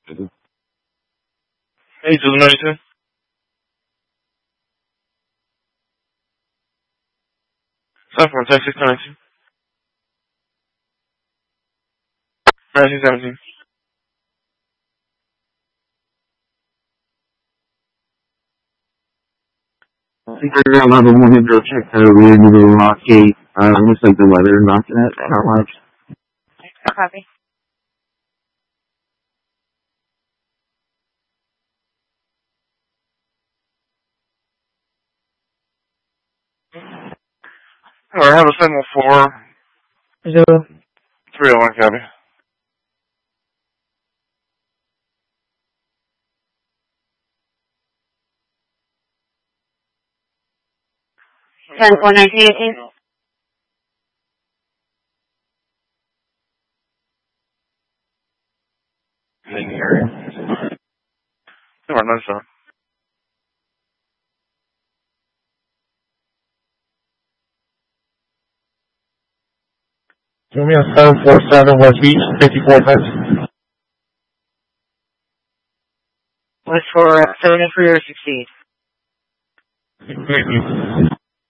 Hey, to the 92. Sophomore, Texas 92. 1917. I think I got level 1 to go check the into the lock gate. Looks like the weather knocking it. Not much. Copy. Alright, have a signal for 301, copy. Ten 1918. Alright, nice one. Show me a 747 West Beach, 54 minutes. Was for 73 or 16. Thank you.